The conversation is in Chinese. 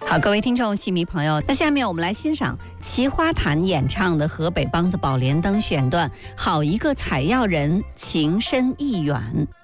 好，各位听众、戏迷朋友，那下面我们来欣赏齐花坛演唱的河北梆子《宝莲灯》选段《好一个采药人，情深意远》。